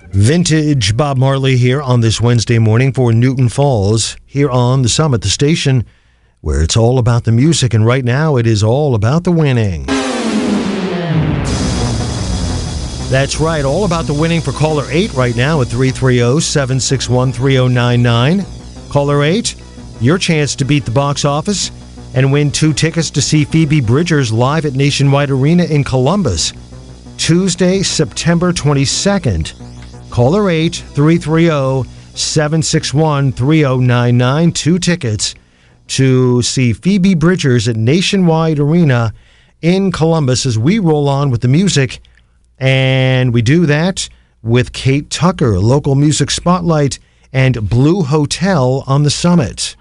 Vintage Bob Marley here on this Wednesday morning for Newton Falls, here on the Summit, the station where it's all about the music, and right now it is all about the winning. That's right, all about the winning for caller 8 right now at 330-761-3099. Caller 8, your chance to beat the box office and win 2 tickets to see Phoebe Bridgers live at Nationwide Arena in Columbus, Tuesday, September 22nd. Caller 8, 330-761-3099. 2 tickets to see Phoebe Bridgers at Nationwide Arena in Columbus as we roll on with the music. And we do that with Kate Tucker, local music spotlight, and Blue Hotel on the Summit.